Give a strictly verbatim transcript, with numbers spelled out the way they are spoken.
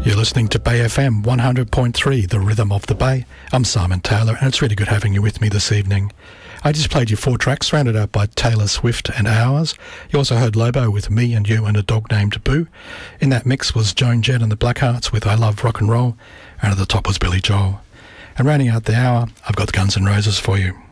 You're listening to Bay F M one hundred point three, the rhythm of the Bay. I'm Simon Taylor, and it's really good having you with me this evening. I just played you four tracks, rounded out by Taylor Swift and Hours. You also heard Lobo with Me and You and a Dog Named Boo. In that mix was Joan Jett and the Blackhearts with I Love Rock and Roll, and at the top was Billy Joel. And rounding out the hour, I've got the Guns N' Roses for you.